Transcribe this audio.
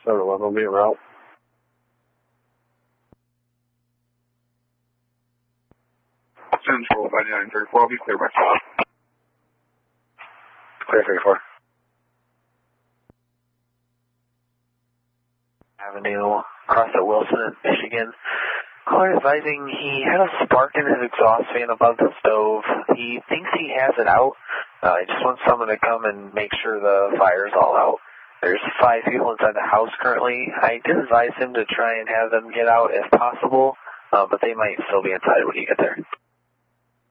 7-Eleven will be en route. Central 5934, I'll be clear by 5. Clear 34. Avenue, across at Wilson, Michigan. Caller advising he had a spark in his exhaust fan above the stove. He thinks he has it out. He just wants someone to come and make sure the fire's all out. There's 5 people inside the house currently. I did advise him to try and have them get out if possible, but they might still be inside when you get there.